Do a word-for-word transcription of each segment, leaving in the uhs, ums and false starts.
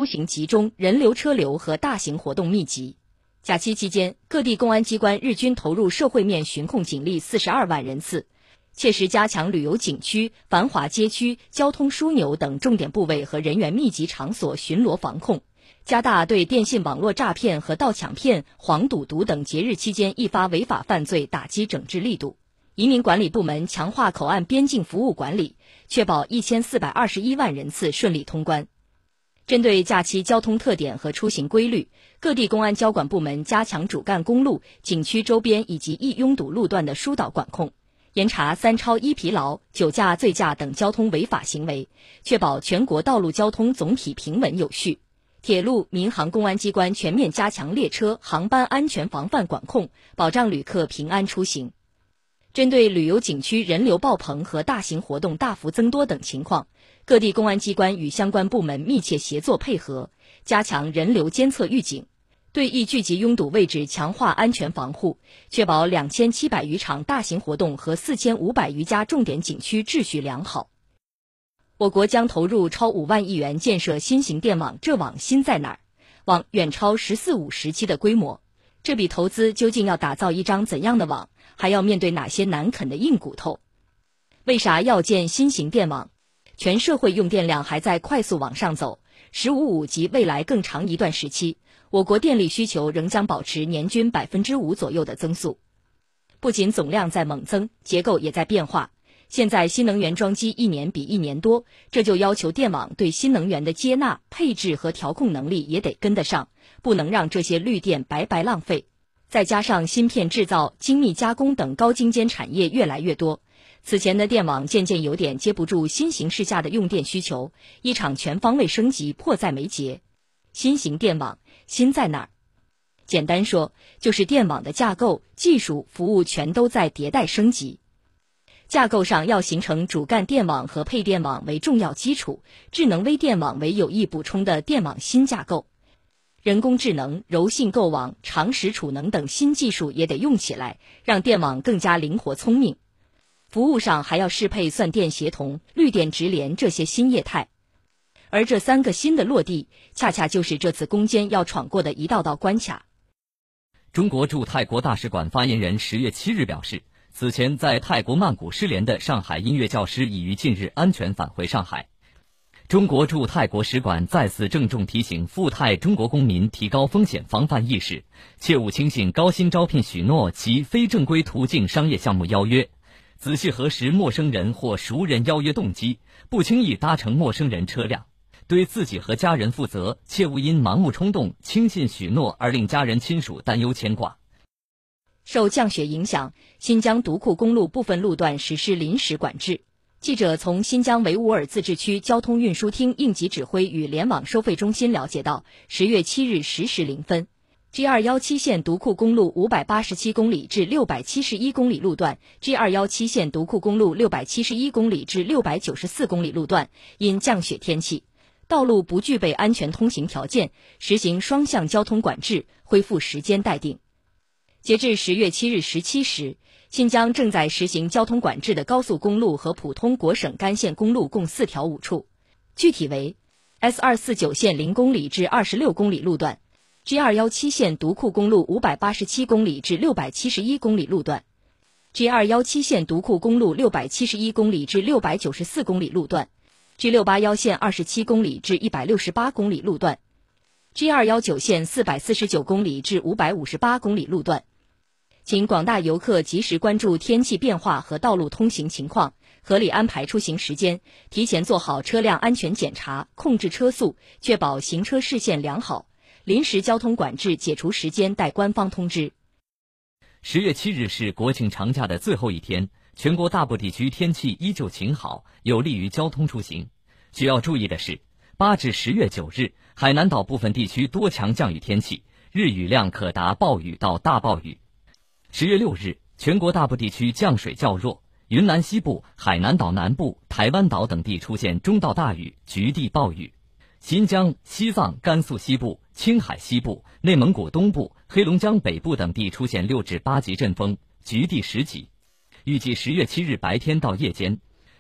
行集中，人流车流和大型活动密集。假期期间，各地公安机关日均投入社会面巡控警力四十二万人次，切实加强旅游景区、繁华街区、交通枢纽等重点部位和人员密集场所巡逻防控，加大对电信网络诈骗和盗抢骗、黄赌毒等节日期间易发违法犯罪打击整治力度。移民管理部门强化口岸边境服务管理，确保一千四百二十一万人次顺利通关。针对假期交通特点和出行规律，各地公安交管部门加强主干公路、景区周边以及易拥堵路段的疏导管控，严查三超一疲劳、酒驾、醉驾等交通违法行为，确保全国道路交通总体平稳有序。铁路、民航公安机关全面加强列车、航班安全防范管控，保障旅客平安出行。针对旅游景区人流爆棚和大型活动大幅增多等情况，各地公安机关与相关部门密切协作配合，加强人流监测预警，对易聚集拥堵位置强化安全防护，确保两千七百余场大型活动和四千五百余家重点景区秩序良好。我国将投入超五万亿元建设新型电网，这网新在哪儿？网远超“十四五”时期的规模，这笔投资究竟要打造一张怎样的网？还要面对哪些难啃的硬骨头？为啥要建新型电网？全社会用电量还在快速往上走，十五五及未来更长一段时期，我国电力需求仍将保持年均百分之五左右的增速。不仅总量在猛增，结构也在变化。现在新能源装机一年比一年多，这就要求电网对新能源的接纳、配置和调控能力也得跟得上，不能让这些绿电白白浪费。再加上芯片制造、精密加工等高精尖产业越来越多，此前的电网渐渐有点接不住新形势下的用电需求，一场全方位升级迫在眉睫。新型电网新在哪儿？简单说，就是电网的架构、技术、服务全都在迭代升级。架构上要形成主干电网和配电网为重要基础，智能微电网为有意补充的电网新架构。人工智能、柔性构网、长时储能等新技术也得用起来，让电网更加灵活聪明。服务上还要适配算电协同、绿电直连这些新业态。而这三个新的落地，恰恰就是这次攻坚要闯过的一道道关卡。 中国驻泰国大使馆发言人十月七日表示，此前在泰国曼谷失联的上海音乐教师已于近日安全返回上海。中国驻泰国使馆再次郑重提醒赴泰中国公民提高风险防范意识，切勿轻信高薪招聘许诺及非正规途径商业项目邀约，仔细核实陌生人或熟人邀约动机，不轻易搭乘陌生人车辆，对自己和家人负责，切勿因盲目冲动、轻信许诺而令家人亲属担忧牵挂。 受降雪影响，新疆独库公路部分路段实施临时管制。记者从新疆维吾尔自治区交通运输厅应急指挥与联网收费中心了解到，十月七日十时零分 ，G 二一七 线独库公路五百八十七公里至六百七十一公里路段 ，G 二一七 线独库公路六百七十一公里至六百九十四公里路段，因降雪天气，道路不具备安全通行条件，实行双向交通管制，恢复时间待定。截至十月七日十七时，新疆正在实行交通管制的高速公路和普通国省干线公路共四条五处，具体为 S 二四九 线零公里至二十六公里路段 ，G 二一七 线独库公路五百八十七公里至六百七十一公里路段 ，G 二一七 线独库公路六百七十一公里至六百九十四公里路段 ，G 六八一线二十七公里至一百六十八公里路段 ，G 二一九 线四百四十九公里至五百五十八公里路段。请广大游客及时关注天气变化和道路通行情况，合理安排出行时间，提前做好车辆安全检查，控制车速，确保行车视线良好。临时交通管制解除时间待官方通知。 十月七日是国庆长假的最后一天，全国大部地区天气依旧晴好，有利于交通出行。需要注意的是，八至十月九日，海南岛部分地区多强降雨天气，日雨量可达暴雨到大暴雨。十月六日，全国大部地区降水较弱，云南西部、海南岛南部、台湾岛等地出现中到大雨，局地暴雨。新疆、西藏、甘肃西部、青海西部、内蒙古东部、黑龙江北部等地出现六至八级阵风，局地十级。预计十月七日白天到夜间，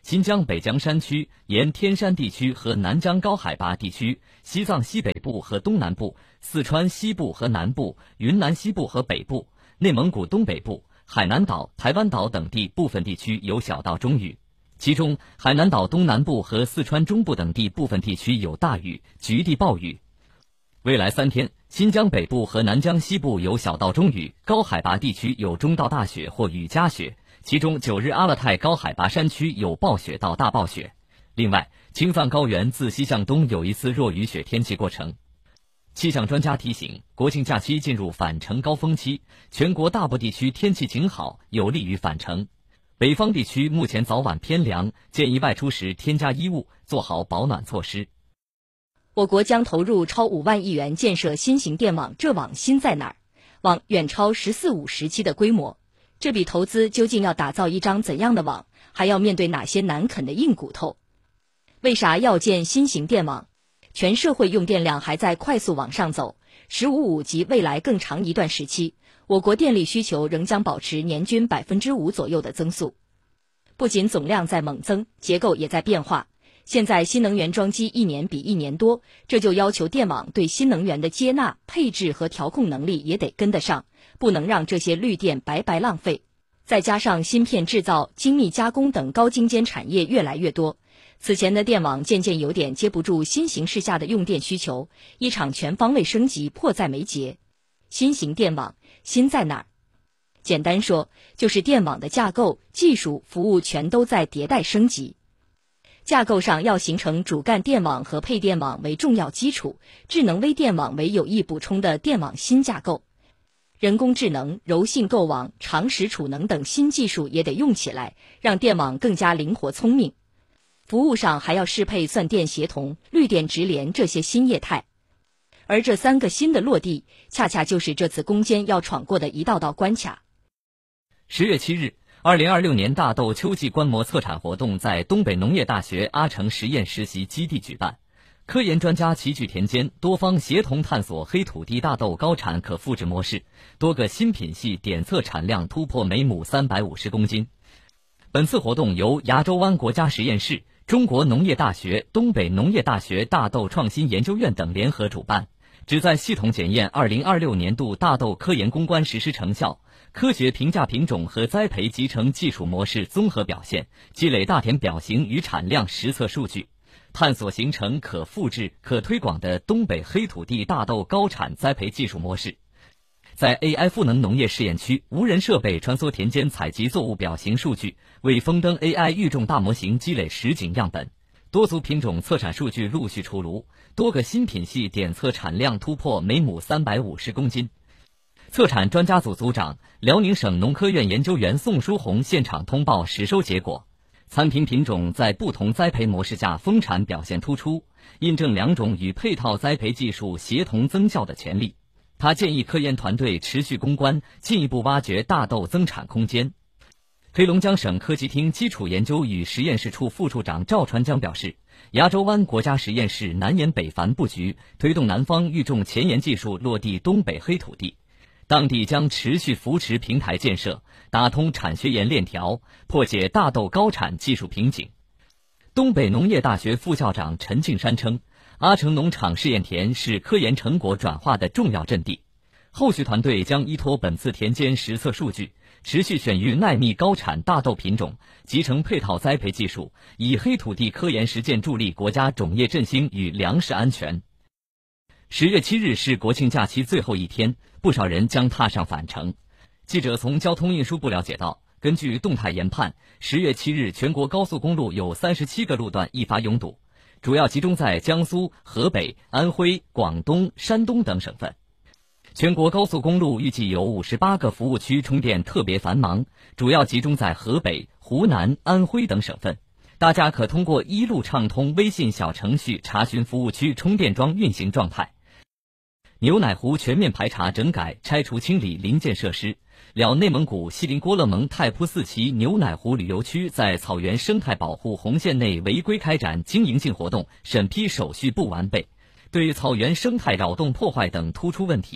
新疆北疆山区沿天山地区和南疆高海拔地区、西藏西北部和东南部、四川西部和南部、云南西部和北部、内蒙古东北部、海南岛、台湾岛等地部分地区有小到中雨，其中海南岛东南部和四川中部等地部分地区有大雨，局地暴雨。未来三天，新疆北部和南疆西部有小到中雨，高海拔地区有中到大雪或雨夹雪，其中九日阿勒泰高海拔山区有暴雪到大暴雪。另外，青藏高原自西向东有一次弱雨雪天气过程。气象专家提醒，国庆假期进入返程高峰期，全国大部地区天气晴好，有利于返程。北方地区目前早晚偏凉，建议外出时添加衣物，做好保暖措施。 我国将投入超五万亿元建设新型电网，这网新在哪儿？网远超“十四五”时期的规模，这笔投资究竟要打造一张怎样的网？还要面对哪些难啃的硬骨头？为啥要建新型电网？全社会用电量还在快速往上走，“十五五”及未来更长一段时期，我国电力需求仍将保持年均百分之五左右的增速。不仅总量在猛增，结构也在变化。现在新能源装机一年比一年多，这就要求电网对新能源的接纳、配置和调控能力也得跟得上，不能让这些绿电白白浪费。再加上芯片制造、精密加工等高精尖产业越来越多，此前的电网渐渐有点接不住新形势下的用电需求，一场全方位升级迫在眉睫。新型电网新在哪儿？简单说，就是电网的架构、技术、服务全都在迭代升级。架构上要形成主干电网和配电网为重要基础，智能微电网为有意补充的电网新架构。人工智能、柔性构网、长时储能等新技术也得用起来，让电网更加灵活聪明。服务上还要适配算电协同、绿电直连这些新业态。而这三个新的落地，恰恰就是这次攻坚要闯过的一道道关卡。 十月七日，二零二六年大豆秋季观摩测产活动在东北农业大学阿城实验实习基地举办，科研专家齐聚田间，多方协同探索黑土地大豆高产可复制模式，多个新品系点测产量突破每亩三百五十公斤。本次活动由牙洲湾国家实验室、中国农业大学、东北农业大学大豆创新研究院等联合主办，旨在系统检验二零二六年度大豆科研攻关实施成效，科学评价品种和栽培集成技术模式综合表现，积累大田表型与产量实测数据，探索形成可复制、可推广的东北黑土地大豆高产栽培技术模式。在 A I 赋能农业试验区，无人设备穿梭田间采集作物表型数据，为风灯 A I 育种大模型积累实景样本。多族品种测产数据陆续出炉，多个新品系点测产量突破每亩三百五十公斤。测产专家组组长、辽宁省农科院研究员宋书红现场通报实收结果，参品品种在不同栽培模式下丰产表现突出，印证两种与配套栽培技术协同增效的潜力。他建议科研团队持续攻关，进一步挖掘大豆增产空间。黑龙江省科技厅基础研究与实验室处副处长赵传江表示，牙洲湾国家实验室南延北繁布局，推动南方育种前沿技术落地东北黑土地，当地将持续扶持平台建设，打通产学研链条，破解大豆高产技术瓶颈。东北农业大学副校长陈庆山称，阿城农场试验田是科研成果转化的重要阵地，后续团队将依托本次田间实测数据，持续选育耐密高产大豆品种，集成配套栽培技术，以黑土地科研实践助力国家种业振兴与粮食安全。十月七日是国庆假期最后一天，不少人将踏上返程。记者从交通运输部了解到，根据动态研判，十月七日全国高速公路有三十七个路段易发拥堵，主要集中在江苏、河北、安徽、广东、山东等省份。全国高速公路预计有五十八个服务区充电特别繁忙，主要集中在河北、湖南、安徽等省份。大家可通过一路畅通微信小程序查询服务区充电桩运行状态。牛奶湖全面排查整改，拆除清理临建设施。了内蒙古锡林郭勒盟太仆寺旗牛奶湖旅游区在草原生态保护红线内违规开展经营性活动，审批手续不完备，对草原生态扰动破坏等突出问题，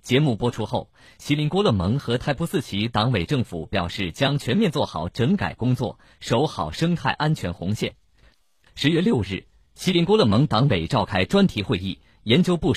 节目播出后，锡林郭勒盟和泰布斯旗党委政府表示将全面做好整改工作，守好生态安全红线。十月六日，锡林郭勒盟党委召开专题会议，研究部